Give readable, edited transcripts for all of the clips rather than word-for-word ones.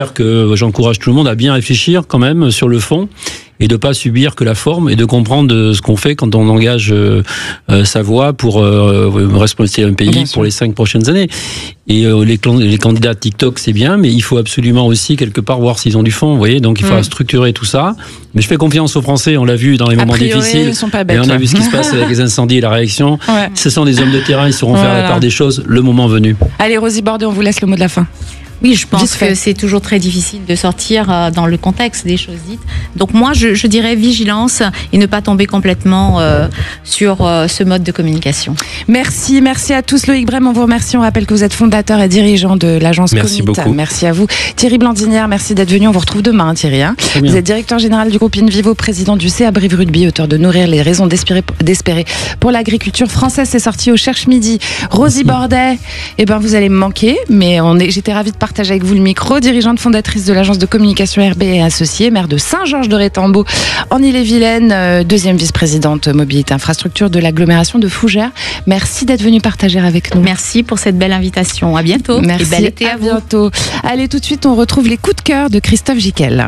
Que j'encourage tout le monde à bien réfléchir quand même sur le fond et de pas subir que la forme et de comprendre ce qu'on fait quand on engage sa voix pour responsabiliser un pays pour les 5 prochaines années. Et les candidats TikTok, c'est bien, mais il faut absolument aussi quelque part voir s'ils ont du fond, vous voyez. Donc il faut structurer tout ça. Mais je fais confiance aux Français, on l'a vu dans les moments difficiles. Ils sont pas bêtes, et on a vu ce qui se passe avec les incendies et la réaction. Ce sont des hommes de terrain, ils sauront faire la part des choses le moment venu. Allez, Rosie Bordet, on vous laisse le mot de la fin. Oui, je pense que c'est toujours très difficile de sortir dans le contexte des choses dites. Donc moi, je dirais vigilance et ne pas tomber complètement sur ce mode de communication. Merci à tous. Loïc Brem, on vous remercie. On rappelle que vous êtes fondateur et dirigeant de l'agence Commit. Merci beaucoup. Merci à vous. Thierry Blandinière, merci d'être venu. On vous retrouve demain, Thierry. Vous êtes directeur général du groupe InVivo, président du CA Brive Rugby, auteur de Nourrir les raisons d'espérer pour l'agriculture française. C'est sorti au Cherche Midi. Rosie Bordet, vous allez me manquer, mais j'étais ravie de partager avec vous le micro, dirigeante fondatrice de l'agence de communication RB et associée, maire de Saint-Georges-de-Rétambault en Ille-et-Vilaine, deuxième vice-présidente mobilité infrastructure de l'agglomération de Fougères. Merci d'être venue partager avec nous. Merci pour cette belle invitation. À bientôt. Merci. Et bel été à vous. Bientôt. Allez, tout de suite, on retrouve les coups de cœur de Christophe Jiquel.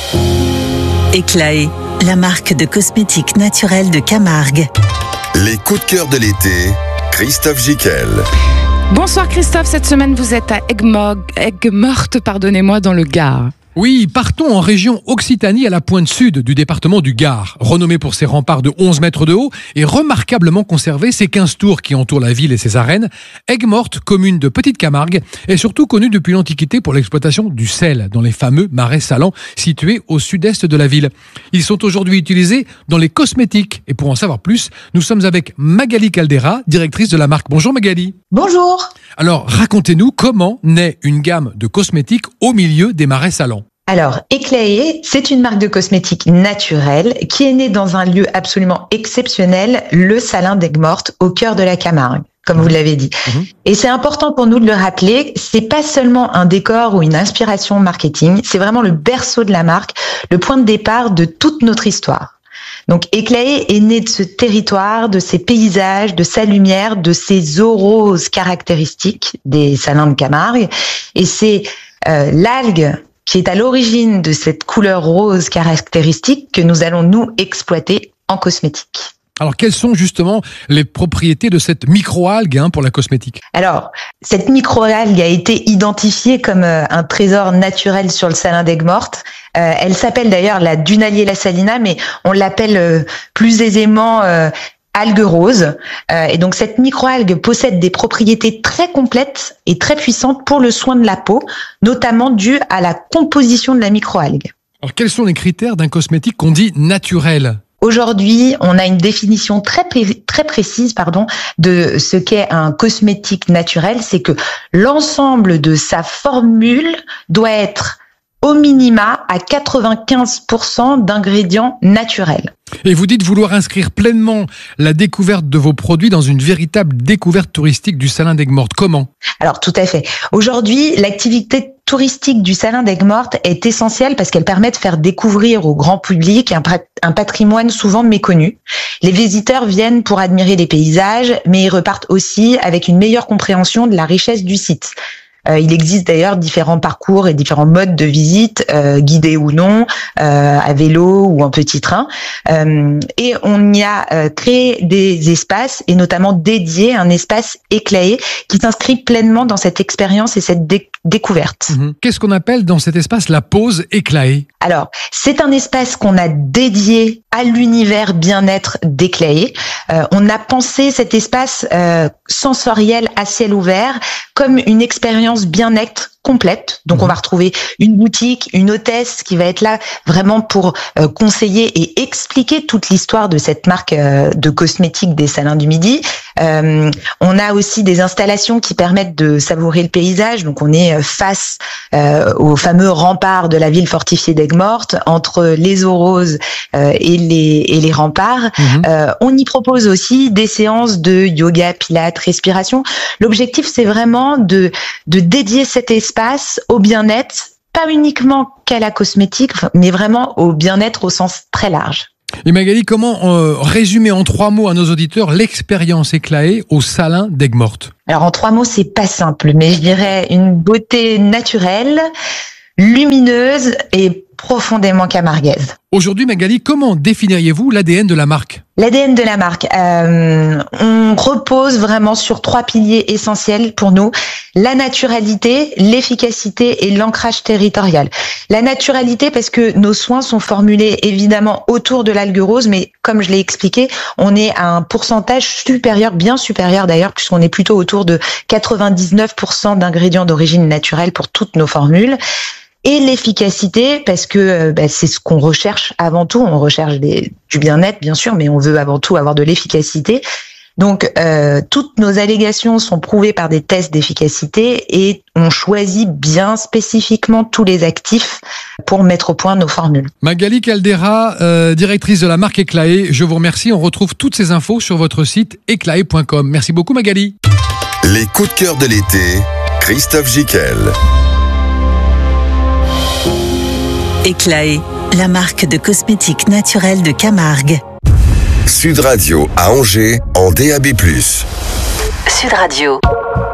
Éclaé, la marque de cosmétiques naturels de Camargue. Les coups de cœur de l'été, Christophe Jiquel. Bonsoir Christophe, cette semaine vous êtes à Aigues-Mortes, dans le Gard. Oui, partons en région Occitanie à la pointe sud du département du Gard. Renommé pour ses remparts de 11 mètres de haut et remarquablement conservé ses 15 tours qui entourent la ville et ses arènes, Aigues-Mortes, commune de Petite Camargue, est surtout connue depuis l'Antiquité pour l'exploitation du sel dans les fameux marais salants situés au sud-est de la ville. Ils sont aujourd'hui utilisés dans les cosmétiques. Et pour en savoir plus, nous sommes avec Magali Caldera, directrice de la marque. Bonjour Magali. Bonjour. Alors, racontez-nous comment naît une gamme de cosmétiques au milieu des marais salants. Alors, Éclaé, c'est une marque de cosmétiques naturelle qui est née dans un lieu absolument exceptionnel, le Salin d'Aigues-Mortes, au cœur de la Camargue, comme vous l'avez dit. Et c'est important pour nous de le rappeler, c'est pas seulement un décor ou une inspiration marketing, c'est vraiment le berceau de la marque, le point de départ de toute notre histoire. Donc, Éclaé est né de ce territoire, de ses paysages, de sa lumière, de ses eaux roses caractéristiques des salins de Camargue. Et c'est l'algue qui est à l'origine de cette couleur rose caractéristique que nous allons nous exploiter en cosmétique. Alors, quelles sont justement les propriétés de cette microalgue pour la cosmétique ? Alors, cette microalgue a été identifiée comme un trésor naturel sur le Salin d'Aigues-Mortes. Elle s'appelle d'ailleurs la Dunaliella salina, mais on l'appelle plus aisément algue rose. Et donc, cette microalgue possède des propriétés très complètes et très puissantes pour le soin de la peau, notamment dues à la composition de la microalgue. Alors, quels sont les critères d'un cosmétique qu'on dit naturel ? Aujourd'hui, on a une définition très précise, de ce qu'est un cosmétique naturel. C'est que l'ensemble de sa formule doit être au minima à 95% d'ingrédients naturels. Et vous dites vouloir inscrire pleinement la découverte de vos produits dans une véritable découverte touristique du Salin d'Aigues-Mortes. Comment ? Alors, tout à fait. Aujourd'hui, l'activité touristique du Salin d'Aigues-Mortes est essentielle parce qu'elle permet de faire découvrir au grand public un patrimoine souvent méconnu. Les visiteurs viennent pour admirer les paysages, mais ils repartent aussi avec une meilleure compréhension de la richesse du site. Il existe d'ailleurs différents parcours et différents modes de visite, guidés ou non, à vélo ou en petit train. Et on y a créé des espaces, et notamment dédié un espace Éclaé qui s'inscrit pleinement dans cette expérience et cette découverte. Qu'est-ce qu'on appelle dans cet espace la pause Éclaé ? Alors, c'est un espace qu'on a dédié à l'univers bien-être d'Éclaé. On a pensé cet espace sensoriel à ciel ouvert comme une expérience bien-être complète. Donc, on va retrouver une boutique, une hôtesse qui va être là vraiment pour conseiller et expliquer toute l'histoire de cette marque de cosmétiques des Salins du Midi. On a aussi des installations qui permettent de savourer le paysage. Donc, on est face au fameux rempart de la ville fortifiée d'Aigues-Mortes, entre les eaux roses et les remparts. On y propose aussi des séances de yoga, pilates, respiration. L'objectif, c'est vraiment de dédier cet espace au bien-être, pas uniquement qu'à la cosmétique, mais vraiment au bien-être au sens très large. Et Magali, comment résumer en 3 mots à nos auditeurs l'expérience Éclaé au Salin d'Aigues-Mortes ? Alors en 3 mots, c'est pas simple, mais je dirais une beauté naturelle, lumineuse et profondément camarguaise. Aujourd'hui, Magali, comment définiriez-vous l'ADN de la marque ? L'ADN de la marque, on repose vraiment sur 3 piliers essentiels pour nous. La naturalité, l'efficacité et l'ancrage territorial. La naturalité parce que nos soins sont formulés évidemment autour de l'algue rose, mais comme je l'ai expliqué, on est à un pourcentage supérieur, bien supérieur d'ailleurs, puisqu'on est plutôt autour de 99% d'ingrédients d'origine naturelle pour toutes nos formules. Et l'efficacité, parce que c'est ce qu'on recherche avant tout. On recherche du bien-être, bien sûr, mais on veut avant tout avoir de l'efficacité. Donc, toutes nos allégations sont prouvées par des tests d'efficacité et on choisit bien spécifiquement tous les actifs pour mettre au point nos formules. Magali Caldera, directrice de la marque Eclaé, je vous remercie. On retrouve toutes ces infos sur votre site eclaé.com. Merci beaucoup, Magali. Les coups de cœur de l'été, Christophe Jiquel. Eclaé, la marque de cosmétiques naturels de Camargue. Sud Radio à Angers en DAB+. Sud Radio.